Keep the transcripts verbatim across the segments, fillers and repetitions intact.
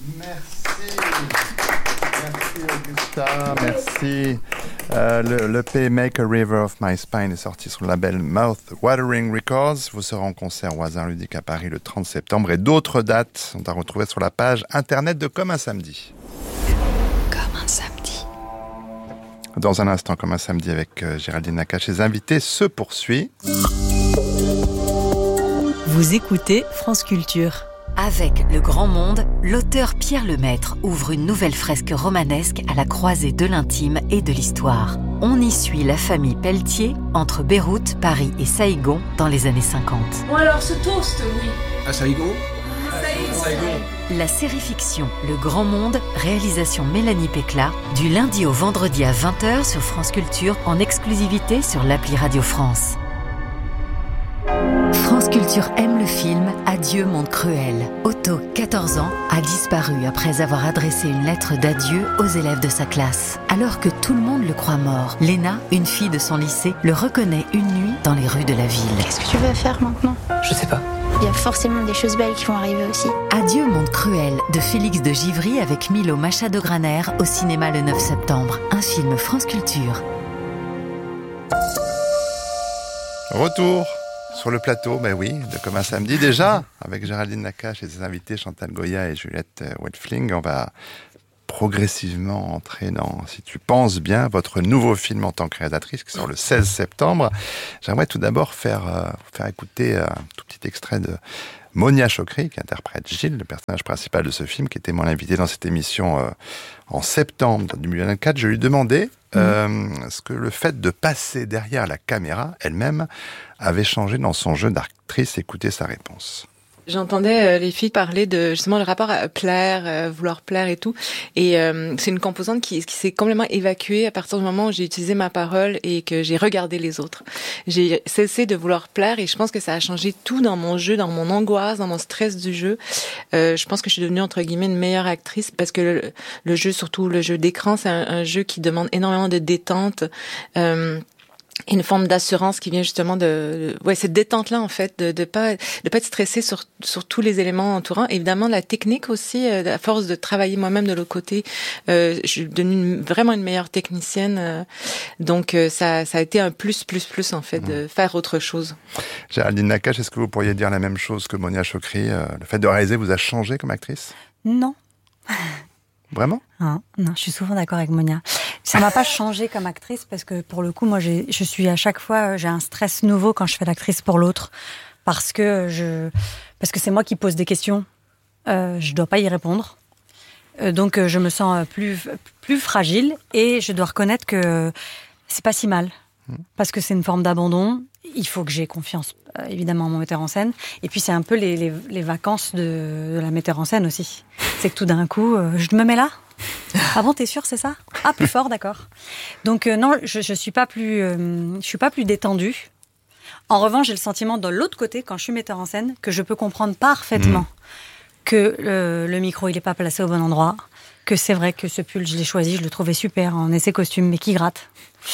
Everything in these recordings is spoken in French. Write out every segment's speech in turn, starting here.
Merci. Merci Augusta, merci. Euh, le, le L'E P Make a River of My Spine est sorti sur le label Mouth Watering Records. Vous serez en concert au Hasard Ludique à Paris le trente septembre et d'autres dates sont à retrouver sur la page internet de Comme un samedi. Comme un samedi. Dans un instant, Comme un samedi avec euh, Géraldine Nakache, les invités se poursuit. Vous écoutez France Culture. Avec Le Grand Monde, l'auteur Pierre Lemaître ouvre une nouvelle fresque romanesque à la croisée de l'intime et de l'histoire. On y suit la famille Pelletier entre Beyrouth, Paris et Saïgon dans les années cinquante. Bon alors, ce toast, oui. À Saïgon ? Saïgon. La série fiction Le Grand Monde, réalisation Mélanie Pécla, du lundi au vendredi à vingt heures sur France Culture en exclusivité sur l'appli Radio France. France Culture aime le film Adieu monde cruel. Otto, quatorze ans, a disparu après avoir adressé une lettre d'adieu aux élèves de sa classe. Alors que tout le monde le croit mort, Léna, une fille de son lycée, le reconnaît une nuit dans les rues de la ville. Qu'est-ce que tu vas faire maintenant ? Je sais pas. Il y a forcément des choses belles qui vont arriver aussi. Adieu monde cruel de Félix de Givry avec Milo Machado-Graner au cinéma le neuf septembre. Un film France Culture. Retour sur le plateau, ben oui, de Comme un samedi déjà, avec Géraldine Nakache et ses invités Chantal Goya et Juliette Wetfling. On va progressivement entrer dans Si tu penses bien, votre nouveau film en tant que réalisatrice qui sort le seize septembre. J'aimerais tout d'abord faire, euh, faire écouter un tout petit extrait de Monia Chokri, qui interprète Gilles, le personnage principal de ce film, qui était mon invité dans cette émission euh, en septembre deux mille vingt-quatre. Je lui demandais euh, ce que le fait de passer derrière la caméra elle-même avait changé dans son jeu d'actrice. Écoutez sa réponse. J'entendais euh, les filles parler de justement le rapport à plaire, euh, vouloir plaire et tout. Et euh, c'est une composante qui, qui s'est complètement évacuée à partir du moment où j'ai utilisé ma parole et que j'ai regardé les autres. J'ai cessé de vouloir plaire et je pense que ça a changé tout dans mon jeu, dans mon angoisse, dans mon stress du jeu. Euh, je pense que je suis devenue entre guillemets une meilleure actrice parce que le, le jeu, surtout le jeu d'écran, c'est un, un jeu qui demande énormément de détente. Euh, une forme d'assurance qui vient justement de, de ouais cette détente là en fait de de pas de pas être stressé sur sur tous les éléments entourants. Évidemment la technique aussi, euh, à force de travailler moi-même de l'autre côté, euh, je suis devenue une, vraiment une meilleure technicienne, euh, donc euh, ça ça a été un plus plus plus en fait de faire autre chose. Géraldine Nakache, est-ce que vous pourriez dire la même chose que Monia Chokri? euh, Le fait de réaliser vous a changé comme actrice? Non. Vraiment? Hein, non, je suis souvent d'accord avec Monia. Ça m'a pas changé comme actrice parce que pour le coup, moi, j'ai, je suis à chaque fois, j'ai un stress nouveau quand je fais l'actrice pour l'autre parce que je, parce que c'est moi qui pose des questions. Euh, je dois pas y répondre, euh, donc je me sens plus plus fragile et je dois reconnaître que c'est pas si mal parce que c'est une forme d'abandon. Il faut que j'ai confiance, euh, évidemment, en mon metteur en scène. Et puis, c'est un peu les, les, les vacances de, de la metteur en scène aussi. C'est que tout d'un coup, euh, je me mets là. Ah bon, t'es sûr, c'est ça? Ah, plus fort, d'accord. Donc, euh, non, je, je suis pas plus, euh, je suis pas plus détendue. En revanche, j'ai le sentiment, de l'autre côté, quand je suis metteur en scène, que je peux comprendre parfaitement mmh. que le, le micro, il est pas placé au bon endroit. Que c'est vrai que ce pull, je l'ai choisi, je le trouvais super en essai costume, mais qui gratte.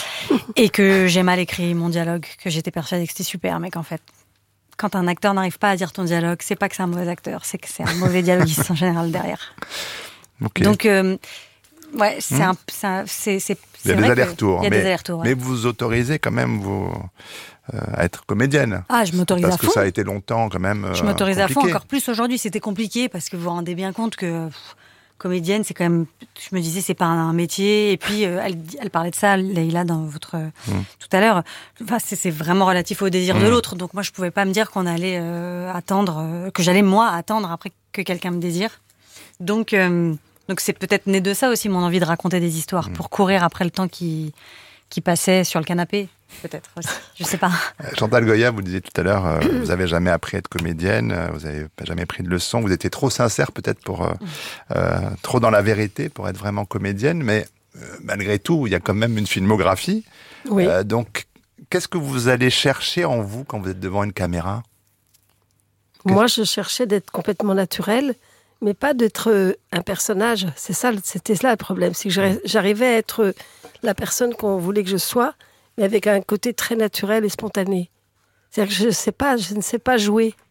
Et que j'ai mal écrit mon dialogue, que j'étais persuadée que c'était super, mais qu'en fait, quand un acteur n'arrive pas à dire ton dialogue, c'est pas que c'est un mauvais acteur, c'est que c'est un mauvais dialoguiste en général derrière. Okay. Donc, euh, ouais, c'est mmh. un, c'est, un, c'est, c'est, il y a des allers-retours, il y a mais, des allers-retours, ouais. mais vous autorisez quand même vous euh, à être comédienne. Ah, je m'autorise à fond. Parce que ça a été longtemps quand même. Euh, je m'autorise compliqué. à fond, encore plus aujourd'hui. C'était compliqué parce que vous vous rendez bien compte que. Pff, comédienne, c'est quand même, je me disais, c'est pas un métier. Et puis, euh, elle, elle parlait de ça, Leïla, dans votre, mmh. tout à l'heure. Enfin, c'est, c'est vraiment relatif au désir mmh. de l'autre. Donc, moi, je pouvais pas me dire qu'on allait euh, attendre, euh, que j'allais, moi, attendre après que quelqu'un me désire. Donc, euh, donc, c'est peut-être né de ça aussi, mon envie de raconter des histoires, mmh. pour courir après le temps qui, qui passait sur le canapé. Peut-être aussi, je sais pas. Chantal Goya, vous disiez tout à l'heure, euh, vous avez jamais appris à être comédienne, euh, vous avez jamais pris de leçons, vous étiez trop sincère peut-être pour euh, euh, trop dans la vérité pour être vraiment comédienne, mais euh, malgré tout, il y a quand même une filmographie. Oui. Euh, donc, qu'est-ce que vous allez chercher en vous quand vous êtes devant une caméra? Moi, je cherchais d'être complètement naturelle, mais pas d'être un personnage. C'est ça, c'était ça le problème, c'est que j'arrivais à être la personne qu'on voulait que je sois, mais avec un côté très naturel et spontané. C'est-à-dire que je sais pas, je ne sais pas jouer.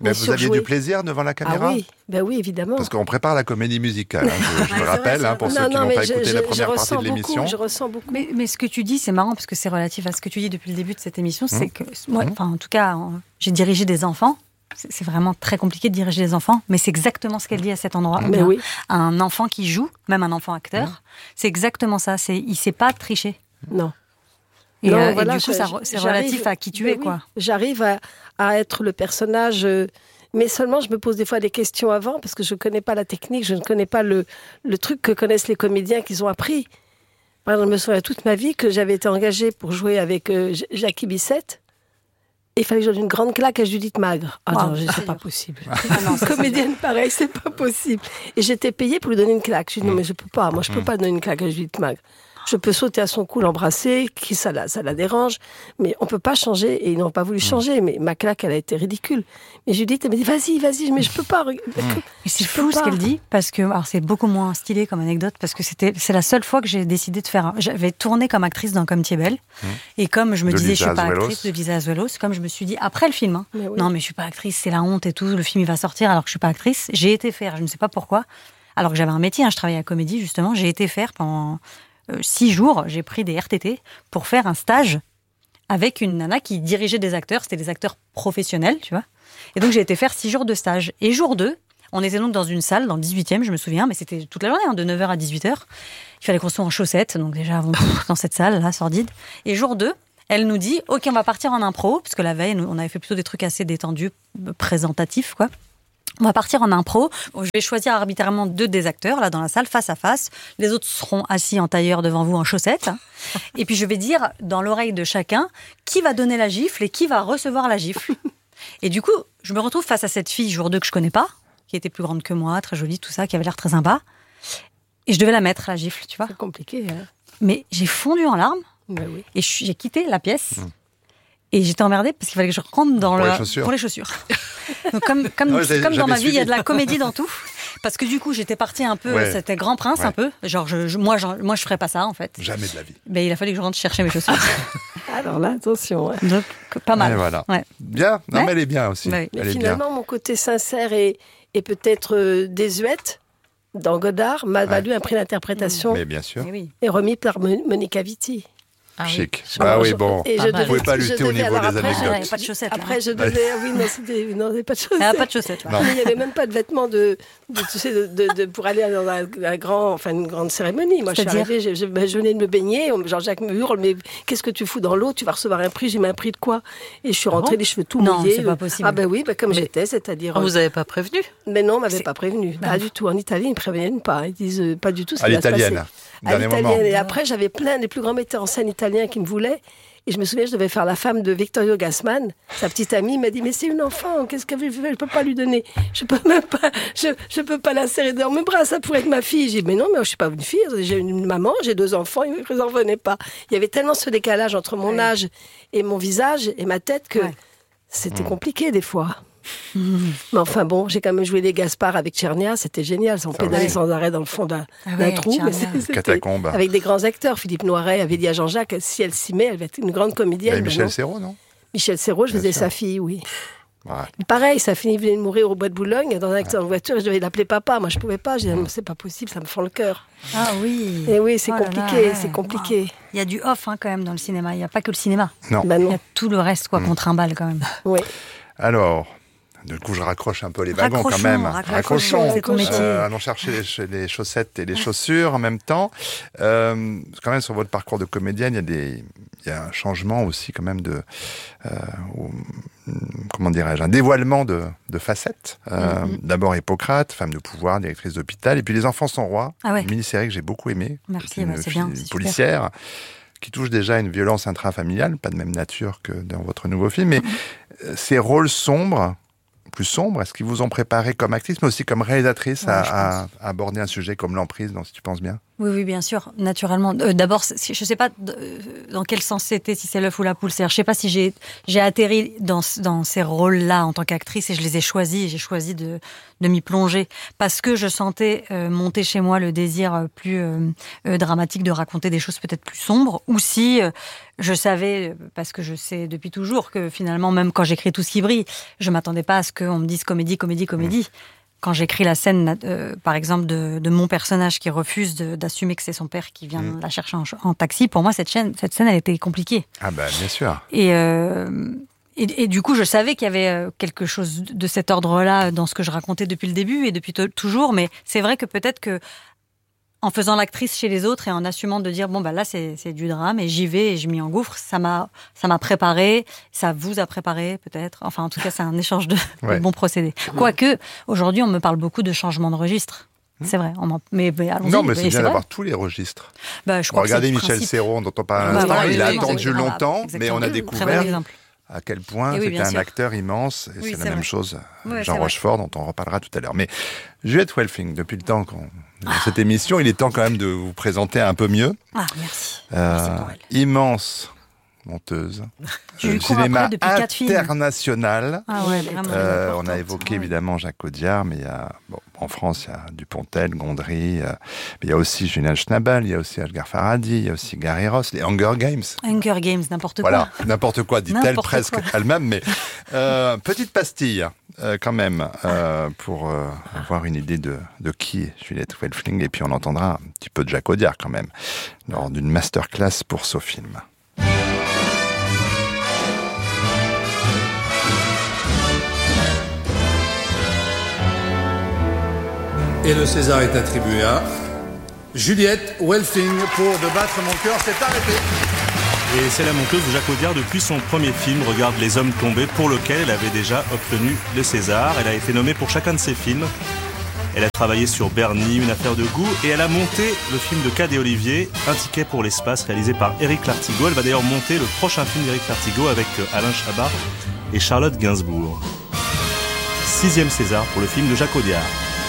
Mais vous aviez du plaisir devant la caméra ? Ah oui, ben oui, évidemment. Parce qu'on prépare la comédie musicale, hein, je, je le rappelle, hein, pour non, ceux qui n'ont pas je, écouté je, la première partie de l'émission. Beaucoup, je ressens beaucoup. Mais, mais ce que tu dis, c'est marrant, parce que c'est relatif à ce que tu dis depuis le début de cette émission, mmh. c'est que, moi, mmh. en tout cas, j'ai dirigé des enfants. C'est vraiment très compliqué de diriger des enfants, mais c'est exactement ce qu'elle dit à cet endroit. Mais oui. Un enfant qui joue, même un enfant acteur, mmh. c'est exactement ça. C'est, il ne sait pas tricher. Non. Et, non, euh, voilà, et du coup, je, ça, c'est relatif à qui tu es, oui, quoi. J'arrive à, à être le personnage, euh, mais seulement je me pose des fois des questions avant, parce que je ne connais pas la technique, je ne connais pas le, le truc que connaissent les comédiens qu'ils ont appris. Par exemple, je me souviens toute ma vie que j'avais été engagée pour jouer avec euh, Jackie Bissette, et il fallait que je donne une grande claque à Judith Magre. Ah wow. non, c'est pas possible. Ah non, comédienne pareil, c'est pas possible. Et j'étais payée pour lui donner une claque. Je lui ai dit, non, mais je peux pas, moi je peux pas donner une claque à Judith Magre. Je peux sauter à son cou, l'embrasser, qui ça la, ça la dérange, mais on peut pas changer, et ils n'ont pas voulu changer, mais ma claque, elle a été ridicule. Mais Judith, elle me dit, vas-y, vas-y, mais je peux pas. Et c'est fou ce qu'elle dit, parce que, alors c'est beaucoup moins stylé comme anecdote, parce que c'était, c'est la seule fois que j'ai décidé de faire, j'avais tourné comme actrice dans Comme tu es belle, mmh. et comme je me de disais, Lisa je suis pas Azuelos. actrice de Lisa Azuelos, comme je me suis dit, après le film, hein, mais oui. non mais je suis pas actrice, c'est la honte et tout, le film il va sortir alors que je suis pas actrice, j'ai été faire, je ne sais pas pourquoi, alors que j'avais un métier, hein, je travaillais à Comédie justement, j'ai été faire pendant Euh, six jours, j'ai pris des R T T pour faire un stage avec une nana qui dirigeait des acteurs. C'était des acteurs professionnels, tu vois. Et donc, j'ai été faire six jours de stage. Et jour deux, on était donc dans une salle, dans le dix-huitième, je me souviens, mais c'était toute la journée, hein, de neuf heures à dix-huit heures. Il fallait qu'on soit en chaussettes, donc déjà, avant, dans cette salle, là, sordide. Et jour deux, elle nous dit, OK, on va partir en impro, parce que la veille, on avait fait plutôt des trucs assez détendus, présentatifs, quoi. On va partir en impro. Je vais choisir arbitrairement deux des acteurs, là, dans la salle, face à face. Les autres seront assis en tailleur devant vous en chaussettes. Et puis, je vais dire dans l'oreille de chacun qui va donner la gifle et qui va recevoir la gifle. Et du coup, je me retrouve face à cette fille, jour deux, que je connais pas, qui était plus grande que moi, très jolie, tout ça, qui avait l'air très sympa. Et je devais la mettre, la gifle, tu vois. C'est compliqué, hein. Mais j'ai fondu en larmes. Ben oui. Et j'ai quitté la pièce. Mmh. Et j'étais emmerdée parce qu'il fallait que je rentre dans pour le... les chaussures. Pour les chaussures. Donc comme comme, non, comme dans ma vie, suivi. il y a de la comédie dans tout. Parce que du coup, j'étais partie un peu, ouais. c'était Grand Prince ouais. un peu. Genre, je, je, moi, je, moi, je ferais pas ça en fait. Jamais de la vie. Mais il a fallu que je rentre chercher mes chaussures. Alors là, attention. Ouais. Donc, pas mal. Et voilà. Ouais. Bien. Non, ouais. mais elle est bien aussi. Ouais. Mais elle finalement, est bien. mon côté sincère et, et peut-être euh, désuète dans Godard m'a ouais. valu un prix d'interprétation. Mais bien sûr. Et, oui. et remis par Monica Vitti. Ah, chic. Oui. Ah oui, bon. Et vous ne pouvez pas lutter au niveau des après, anecdotes. Il n'y avait pas de chaussettes. Après, là. je devais. Oui, non, c'était, non, il n'y avait pas de chaussettes. Il n'y avait pas de chaussettes. Là. Mais il n'y avait même pas de vêtements de, de, tu sais, de, de, de, pour aller dans un, un grand, enfin, une grande cérémonie. Moi, C'est-à-dire je suis arrivée, je, je, je venais de me baigner. Jean-Jacques me hurle, mais qu'est-ce que tu fous dans l'eau? Tu vas recevoir un prix. J'ai mis un prix de quoi? Et je suis rentrée, ah bon les cheveux tout non, mouillés. Non, c'est pas possible. Ah ben oui, ben comme mais... j'étais, c'est-à-dire. On vous avait pas prévenu? Mais non, on m'avait pas prévenu. Pas du tout. En Italie, ils ne préviennent pas. Ils disent euh, pas du tout ce qui va se passer. À l'italienne. À l'italienne. Et après, j'avais plein des plus grands metteurs en scène italiens qui me voulaient. Et je me souviens, je devais faire la femme de Vittorio Gassman. Sa petite amie m'a dit, mais c'est une enfant, qu'est-ce qu'elle veut? Je ne peux pas lui donner. Je peux même pas, je, je peux pas la serrer dans mes bras, ça pourrait être ma fille. J'ai dit, mais non, mais je suis pas une fille, j'ai une maman, j'ai deux enfants, ils ne revenaient pas. Il y avait tellement ce décalage entre mon ouais. âge et mon visage et ma tête que ouais. c'était mmh. compliqué des fois. Mmh. Mais enfin bon, j'ai quand même joué les Gaspard avec Tchernia, c'était génial, on pédalait sans arrêt dans le fond d'un, ah ouais, d'un trou. Mais c'était, catacombe. Avec des grands acteurs, Philippe Noiret, Avélia Jean-Jacques, si elle s'y met, elle va être une grande comédienne. Et Michel Serrault, non? Michel Serrault, je faisais sa fille, oui. Ouais. Pareil, sa fille venait de mourir au bois de Boulogne, dans un accident de voiture, et je devais l'appeler papa. Moi, je pouvais pas. Je disais, c'est pas possible, ça me fend le cœur. Ah oui. Et oui, c'est oh compliqué, là là, ouais. c'est compliqué. Wow. Il y a du off hein, quand même dans le cinéma. Il n'y a pas que le cinéma. Non. Bah non. Il y a tout le reste quoi, mmh. qu'on trimballe quand même. Oui. Alors. Du coup, je raccroche un peu les wagons quand même. Raccrochons. Raccrochons. Euh, allons chercher les, les chaussettes et les chaussures en même temps. Euh, quand même, sur votre parcours de comédienne, il y a des, il y a un changement aussi quand même de, euh, ou, comment dirais-je, un dévoilement de, de facettes. Euh, mm-hmm. D'abord Hippocrate, femme de pouvoir, directrice d'hôpital, et puis Les Enfants sont rois, ah ouais. une mini-série que j'ai beaucoup aimée. Merci, une bah, c'est bien, une c'est policière. Super. Qui touche déjà à une violence intrafamiliale, pas de même nature que dans votre nouveau film, mais mm-hmm. ces rôles sombres, plus sombres, est-ce qu'ils vous ont préparé comme actrice, mais aussi comme réalisatrice ouais, à, à, à aborder un sujet comme l'emprise, donc si tu penses bien? Oui, oui, bien sûr, naturellement. Euh, d'abord, je ne sais pas dans quel sens c'était, si c'est l'œuf ou la poule. C'est-à-dire, je ne sais pas si j'ai, j'ai atterri dans, dans ces rôles-là en tant qu'actrice et je les ai choisis et j'ai choisi de, de m'y plonger parce que je sentais euh, monter chez moi le désir plus euh, euh, dramatique de raconter des choses peut-être plus sombres, ou si euh, je savais, parce que je sais depuis toujours que finalement, même quand j'écris Tout ce qui brille, je ne m'attendais pas à ce qu'on me dise comédie, comédie, comédie. Quand j'écris la scène, euh, par exemple, de, de mon personnage qui refuse de, d'assumer que c'est son père qui vient mmh. la chercher en, en taxi, pour moi, cette, chaîne, cette scène, elle était compliquée. Ah bah, bien sûr. Et, euh, et, et du coup, je savais qu'il y avait quelque chose de cet ordre-là dans ce que je racontais depuis le début et depuis t- toujours, mais c'est vrai que peut-être que en faisant l'actrice chez les autres et en assumant de dire bon bah là c'est c'est du drame et j'y vais et je m'y engouffre, ça m'a ça m'a préparé, ça vous a préparé peut-être. Enfin en tout cas c'est un échange de, ouais. de bons procédés. Quoique aujourd'hui on me parle beaucoup de changement de registre. C'est vrai, on mais, mais allons-y. Non, mais c'est mais bien c'est d'avoir tous les registres. Bah, je crois Regardez que Michel Serrault dont on parle à l'instant, bah, voilà, il oui, a oui, attendu exactement. longtemps, Exactement. mais on a Oui, découvert à quel point oui, c'était un sûr. acteur immense, et oui, c'est, c'est la vrai. même chose, ouais, Jean Rochefort, dont on reparlera tout à l'heure. Mais Juliette Wellfling, depuis le temps qu'on dans cette émission, il est temps quand même de vous présenter un peu mieux. Ah, merci. Euh, merci pour elle. Immense monteuse. Tu Le cinéma international. Ah ouais, vraiment. Euh, on a évoqué évidemment Jacques Audiard, mais il y a, bon, en France, il y a Dupontel, Gondry, euh, mais il y a aussi Julian Schnabel, il y a aussi Asghar Farhadi, il y a aussi Gary Ross, les Hunger Games. Hunger Games, n'importe voilà, quoi. Voilà, n'importe quoi, dit-elle n'importe presque quoi. elle-même, mais euh, petite pastille euh, quand même, euh, pour euh, avoir une idée de, de qui est Juliette Wellfling, et puis on entendra un petit peu de Jacques Audiard quand même, lors d'une masterclass pour SoFilm. Et le César est attribué à Juliette Wellfling pour De battre mon cœur s'est arrêté. Et c'est la monteuse de Jacques Audiard depuis son premier film, Regarde les hommes tombés, pour lequel elle avait déjà obtenu le César. Elle a été nommée pour chacun de ses films. Elle a travaillé sur Bernie, Une affaire de goût, et elle a monté le film de Cade et Olivier, Un ticket pour l'espace, réalisé par Éric Lartigot. Elle va d'ailleurs monter le prochain film d'Éric Lartigot avec Alain Chabat et Charlotte Gainsbourg. Sixième César pour le film de Jacques Audiard.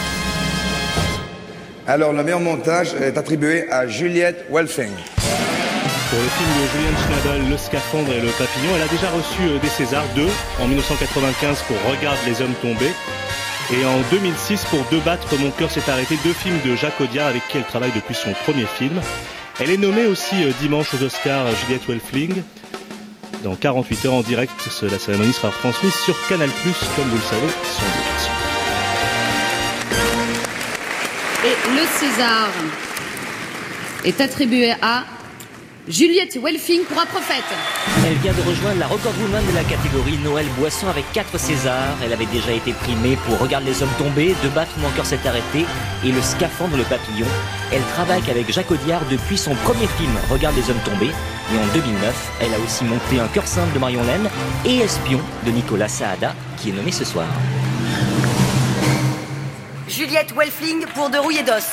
Alors, le meilleur montage est attribué à Juliette Wellfling. Pour le film de Julian Schnabel, Le Scaphandre et le Papillon, elle a déjà reçu des Césars, deux en dix-neuf cent quatre-vingt-quinze pour Regarde les hommes tombés, et en deux mille six pour De battre mon cœur s'est arrêté, deux films de Jacques Audiard avec qui elle travaille depuis son premier film. Elle est nommée aussi dimanche aux Oscars Juliette Wellfling. Dans quarante-huit heures en direct, la cérémonie sera retransmise sur Canal plus, comme vous le savez, sans doute. Et le César est attribué à Juliette Wellfling pour Un prophète. Elle vient de rejoindre la record woman de la catégorie Noël Boisson avec quatre Césars. Elle avait déjà été primée pour Regarde les hommes tombés, De battre mon cœur s'est arrêté et Le Scaphandre, le Papillon. Elle travaille avec Jacques Audiard depuis son premier film Regarde les hommes tombés. Et en deux mille neuf, elle a aussi monté Un cœur simple de Marion Lenne et Espion de Nicolas Saada, qui est nommé ce soir. Juliette Wellfling pour De rouille et d'os.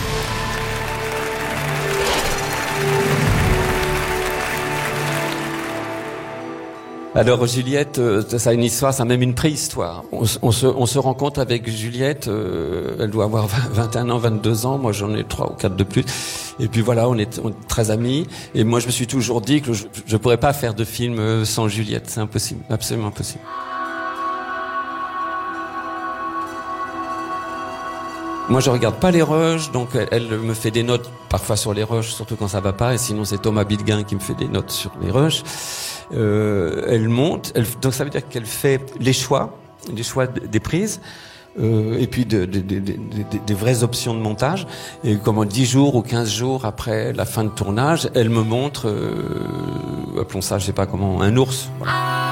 Alors Juliette, ça a une histoire, ça a même une préhistoire. On, on, se, on se rencontre avec Juliette, euh, elle doit avoir vingt et un ans, vingt-deux ans, moi j'en ai trois ou quatre de plus. Et puis voilà, on est, on est très amis. Et moi je me suis toujours dit que je ne pourrais pas faire de film sans Juliette, c'est impossible, absolument impossible. Moi, je regarde pas les rushs, donc elle, elle me fait des notes parfois sur les rushs, surtout quand ça va pas. Et sinon, c'est Thomas Bilguin qui me fait des notes sur les rushs. Euh, elle monte, elle, donc ça veut dire qu'elle fait les choix, les choix des prises, euh, et puis de, de, de, de, de, des vraies options de montage. Et comment dix jours ou quinze jours après la fin de tournage, elle me montre, euh, appelons ça, je sais pas comment, un ours. Voilà.